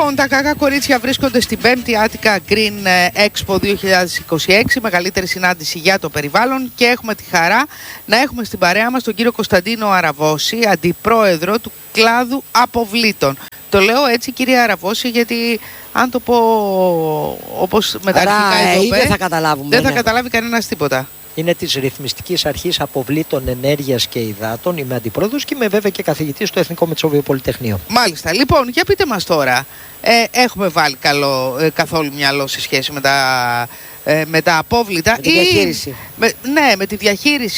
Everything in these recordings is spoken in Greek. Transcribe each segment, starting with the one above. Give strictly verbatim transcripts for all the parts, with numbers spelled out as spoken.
Λοιπόν, τα κακά κορίτσια βρίσκονται στην πέμπτη Attica Green Expo δύο χιλιάδες είκοσι έξι, μεγαλύτερη συνάντηση για το περιβάλλον, και έχουμε τη χαρά να έχουμε στην παρέα μας τον κύριο Κωνσταντίνο Αραβώση, αντιπρόεδρο του κλάδου αποβλήτων. Το λέω έτσι, κύριε Αραβώση, γιατί αν το πω όπως με τα αρχικά εδώ δεν θα καταλάβουμε. Δεν ναι. θα καταλάβει κανένας τίποτα. Είναι της Ρυθμιστικής Αρχής Αποβλήτων Ενέργειας και Υδάτων. Είμαι αντιπρόεδρος και είμαι βέβαια και καθηγητής στο Εθνικό Μετσόβιο Πολυτεχνείο. Μάλιστα. Λοιπόν, για πείτε μας τώρα, ε, έχουμε βάλει καλό, ε, καθόλου μυαλό σε σχέση με τα, ε, με τα απόβλητα? Με τη διαχείριση. Ή, με, ναι, με τη διαχείριση,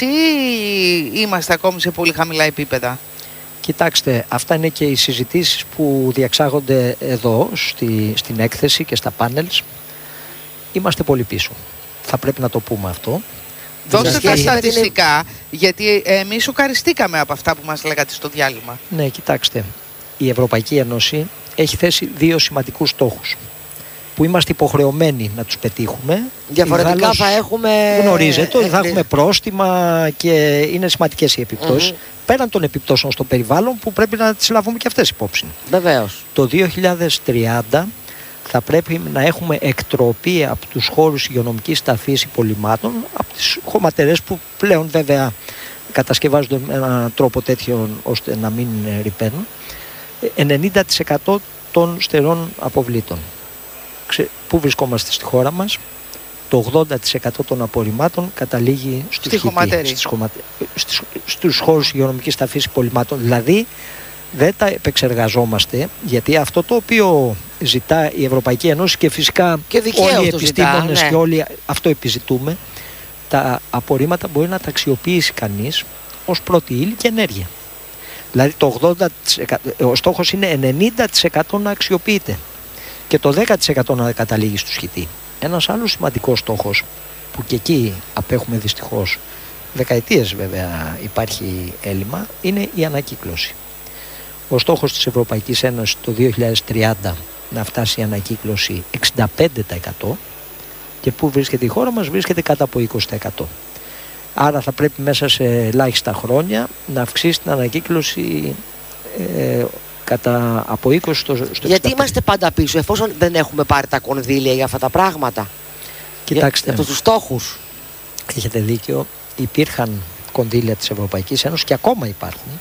ή είμαστε ακόμη σε πολύ χαμηλά επίπεδα? Κοιτάξτε, αυτά είναι και οι συζητήσεις που διεξάγονται εδώ στη, στην έκθεση και στα πάνελς. Είμαστε πολύ πίσω. Θα πρέπει να το πούμε αυτό. Δώστε τα στατιστικά, γιατί εμείς σοκαριστήκαμε από αυτά που μας λέγατε στο διάλειμμα. Ναι, κοιτάξτε, η Ευρωπαϊκή Ένωση έχει θέσει δύο σημαντικούς στόχους που είμαστε υποχρεωμένοι να τους πετύχουμε. Διαφορετικά θα έχουμε... Γνωρίζετε ότι ε, θα ε, έχουμε πρόστιμα και είναι σημαντικές οι επιπτώσεις. Mm-hmm. Πέραν των επιπτώσεων στο περιβάλλον που πρέπει να τις λάβουμε και αυτές υπόψη. Βεβαίως. Το δύο χιλιάδες τριάντα θα πρέπει να έχουμε εκτροπή από τους χώρους υγειονομικής ταφής υπολειμμάτων, από τις χωματερές που πλέον βέβαια κατασκευάζονται με έναν τρόπο τέτοιο ώστε να μην ρυπαίνουν, ενενήντα τοις εκατό των στερών αποβλήτων. Πού βρισκόμαστε στη χώρα μας? Το ογδόντα τοις εκατό των απορριμμάτων καταλήγει στους, στη χωματερή. στις χωματε... στις... στους χώρους υγειονομικής ταφής υπολειμμάτων. Δηλαδή δεν τα επεξεργαζόμαστε, γιατί αυτό το οποίο ζητά η Ευρωπαϊκή Ένωση και φυσικά και όλοι οι επιστήμονες ζητά, ναι. και όλοι αυτό επιζητούμε, τα απορρίμματα μπορεί να τα αξιοποιήσει κανείς ως πρώτη ύλη και ενέργεια. Δηλαδή το ογδόντα τοις εκατό, ο στόχος είναι ενενήντα τοις εκατό να αξιοποιείται και το δέκα τοις εκατό να καταλήγει στο σκητή. Ένας άλλος σημαντικός στόχος που και εκεί απέχουμε δυστυχώς, δεκαετίες βέβαια υπάρχει έλλειμμα, είναι η ανακύκλωση. Ο στόχος της Ευρωπαϊκής Ένωσης το δύο χιλιάδες τριάντα να φτάσει η ανακύκλωση εξήντα πέντε τοις εκατό, και πού βρίσκεται η χώρα μας? Βρίσκεται κάτω από είκοσι τοις εκατό. Άρα θα πρέπει μέσα σε ελάχιστα χρόνια να αυξήσει την ανακύκλωση ε, κατά από είκοσι στο, στο εξήντα πέντε. Γιατί είμαστε πάντα πίσω, εφόσον δεν έχουμε πάρει τα κονδύλια για αυτά τα πράγματα? Κοιτάξτε, για τους στόχους. Έχετε δίκιο, υπήρχαν κονδύλια της Ευρωπαϊκής Ένωσης και ακόμα υπάρχουν.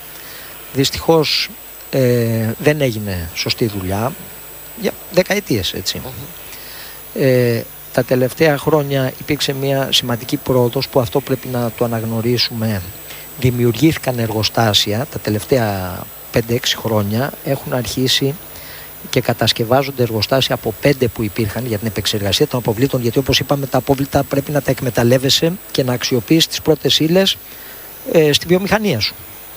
Δυστυχώς ε, δεν έγινε σωστή δουλειά για δεκαετίες, έτσι. Mm-hmm. Ε, τα τελευταία χρόνια υπήρξε μια σημαντική πρόοδος που αυτό πρέπει να το αναγνωρίσουμε. Δημιουργήθηκαν εργοστάσια τα τελευταία πέντε έξι χρόνια, έχουν αρχίσει και κατασκευάζονται εργοστάσια από πέντε που υπήρχαν για την επεξεργασία των αποβλήτων, γιατί όπως είπαμε τα απόβλητα πρέπει να τα εκμεταλλεύεσαι και να αξιοποιείς τις πρώτες ύλες ε, στη βιομηχανία σου.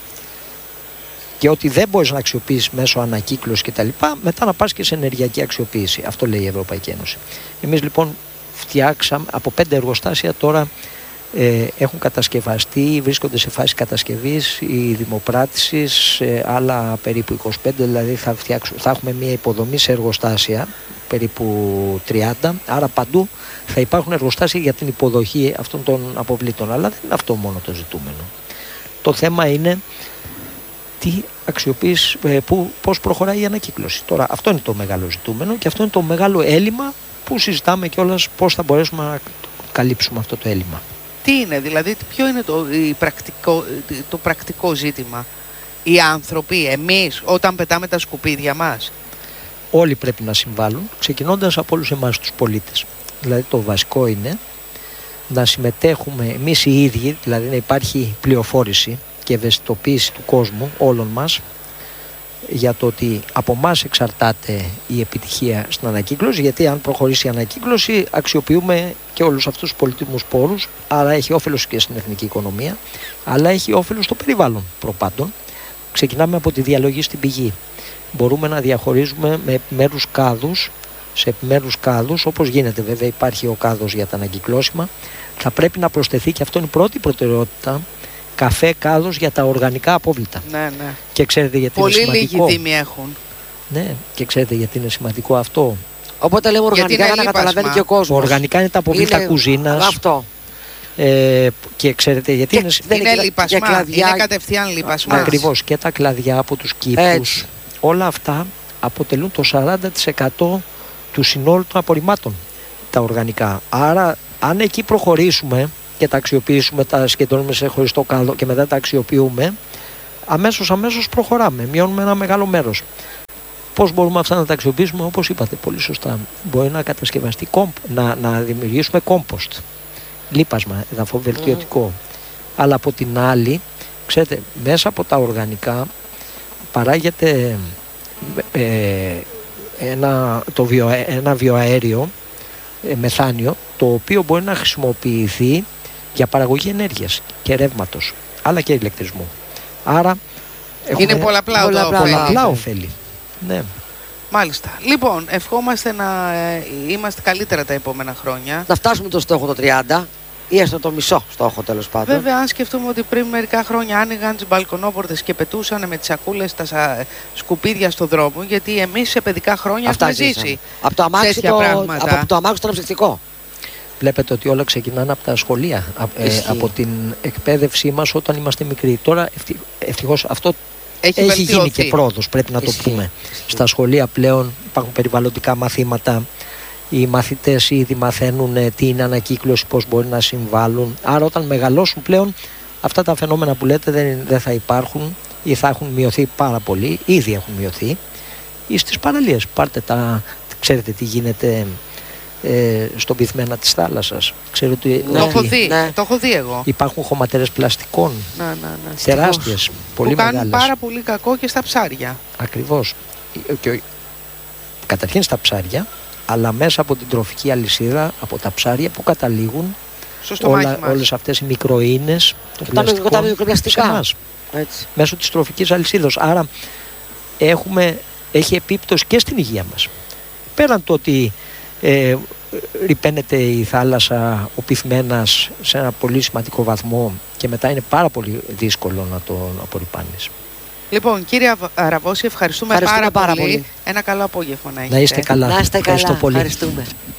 Και ότι δεν μπορείς να αξιοποιήσεις μέσω ανακύκλωση κτλ., μετά να πας και σε ενεργειακή αξιοποίηση. Αυτό λέει η Ευρωπαϊκή Ένωση. Εμείς λοιπόν φτιάξαμε από πέντε εργοστάσια, τώρα ε, έχουν κατασκευαστεί, βρίσκονται σε φάση κατασκευής ή δημοπράτησης, ε, άλλα περίπου είκοσι πέντε, δηλαδή θα, φτιάξουμε, θα έχουμε μια υποδομή σε εργοστάσια περίπου τριάντα, άρα παντού θα υπάρχουν εργοστάσια για την υποδοχή αυτών των αποβλήτων. Αλλά δεν είναι αυτό μόνο το ζητούμενο. Το θέμα είναι τι αξιοποιείς, που, πώς προχωράει η ανακύκλωση. Τώρα αυτό είναι το μεγάλο ζητούμενο και αυτό είναι το μεγάλο έλλειμμα που συζητάμε κιόλας πώς θα μπορέσουμε να καλύψουμε αυτό το έλλειμμα. Τι είναι δηλαδή, ποιο είναι το, η πρακτικό, το πρακτικό ζήτημα? Οι άνθρωποι, εμείς, όταν πετάμε τα σκουπίδια μας? Όλοι πρέπει να συμβάλλουν, ξεκινώντας από όλους εμάς τους πολίτες. Δηλαδή το βασικό είναι να συμμετέχουμε εμείς οι ίδιοι, δηλαδή να υπάρχει πληροφόρηση και ευαισθητοποίηση του κόσμου, όλων μας, για το ότι από μας εξαρτάται η επιτυχία στην ανακύκλωση, γιατί αν προχωρήσει η ανακύκλωση αξιοποιούμε και όλους αυτούς τους πολύτιμους πόρους, άρα έχει όφελος και στην εθνική οικονομία, αλλά έχει όφελος στο περιβάλλον προπάντων. Ξεκινάμε από τη διαλογή στην πηγή. Μπορούμε να διαχωρίζουμε με επιμέρους κάδους, σε επιμέρους κάδους, όπως γίνεται βέβαια, υπάρχει ο κάδος για τα ανακυκλώσιμα, θα πρέπει να προσθεθεί, και αυτό είναι η πρώτη προτεραιότητα, καφέ κάδος για τα οργανικά απόβλητα. Ναι, ναι. Και ξέρετε γιατί πολύ είναι σημαντικό? Πολύ λίγοι δήμοι έχουν. Ναι, και ξέρετε γιατί είναι σημαντικό αυτό? Οπότε λέμε οργανικά για να καταλαβαίνει και ο κόσμος. Οργανικά είναι τα απόβλητα είναι... κουζίνας. Αυτό. Ε, και ξέρετε γιατί και είναι... Δεν είναι, είναι λίπασμα, κλαδιά... είναι κατευθείαν λίπασμα. Ακριβώς, και τα κλαδιά από τους κήπους. Όλα αυτά αποτελούν το σαράντα τοις εκατό του συνόλου των απορριμμάτων τα οργανικά. Άρα αν εκεί προχωρήσουμε και τα αξιοποιήσουμε, τα συγκεντρώνουμε σε χωριστό κάδο και μετά τα αξιοποιούμε, αμέσως αμέσως προχωράμε, μειώνουμε ένα μεγάλο μέρος. Πώς μπορούμε αυτά να τα αξιοποιήσουμε? Όπως είπατε πολύ σωστά, μπορεί να κατασκευαστεί κόμπ, να, να δημιουργήσουμε κόμποστ, λίπασμα, εδαφοβελτιωτικό. Mm. Αλλά από την άλλη, ξέρετε, μέσα από τα οργανικά παράγεται ε, ένα, το βιο, ένα βιοαέριο, ε, μεθάνιο, το οποίο μπορεί να χρησιμοποιηθεί για παραγωγή ενέργειας και ρεύματος, αλλά και ηλεκτρισμού. Άρα είναι πολλαπλά, πολλαπλά, πολλαπλά ωφέλη. Ναι. Μάλιστα. Λοιπόν, ευχόμαστε να ε, είμαστε καλύτερα τα επόμενα χρόνια. Να φτάσουμε το στόχο το τριάντα ή έστω το μισό στόχο, τέλος πάντων. Βέβαια, αν σκεφτούμε ότι πριν μερικά χρόνια άνοιγαν τις μπαλκονόπορτες και πετούσαν με τις σακούλες τα σα... σκουπίδια στο δρόμο, γιατί εμείς σε παιδικά χρόνια Αυτά έχουμε ζήσει από το αμάξι το, πράγματα. από το αμάξι το αναψυκτικό. Βλέπετε ότι όλα ξεκινάνε από τα σχολεία, ε, από την εκπαίδευσή μας όταν είμαστε μικροί. Τώρα ευτυχώς αυτό έχει, έχει γίνει και πρόοδος, πρέπει να Ισχύει. το πούμε. Ισχύει. Στα σχολεία πλέον υπάρχουν περιβαλλοντικά μαθήματα, οι μαθητές ήδη μαθαίνουν τι είναι ανακύκλωση, πώς μπορεί να συμβάλλουν. Άρα όταν μεγαλώσουν πλέον αυτά τα φαινόμενα που λέτε δεν, δεν θα υπάρχουν ή θα έχουν μειωθεί πάρα πολύ, ήδη έχουν μειωθεί. Ή στις παραλίες, πάρτε τα, ξέρετε τι γίνεται ε, στον πυθμένα της θάλασσας. Ξέρετε, ναι, ότι το, έχω δει, ναι. το έχω δει εγώ. Υπάρχουν χωματερές πλαστικών, ναι, ναι, ναι, τεράστιες, πολύ που μεγάλες. Κάνουν πάρα πολύ κακό και στα ψάρια. Ακριβώς. Και, καταρχήν στα ψάρια, αλλά μέσα από την τροφική αλυσίδα, από τα ψάρια που καταλήγουν όλα, όλες αυτές οι μικροΐνες των πλαστικών σε εμάς, μέσω της τροφικής αλυσίδας. Άρα έχουμε, έχει επίπτωση και στην υγεία μας. Πέραν το ότι ε, ρυπαίνεται η θάλασσα, ο πυθμένας σε ένα πολύ σημαντικό βαθμό και μετά είναι πάρα πολύ δύσκολο να τον απορρυπάνεις. Λοιπόν, κύριε Αραβώση, ευχαριστούμε, ευχαριστούμε πάρα, πάρα πολύ. πολύ. Ένα καλό απόγευμα να έχετε. Να είστε καλά. Να είστε καλά. Ευχαριστώ πολύ. Ευχαριστούμε.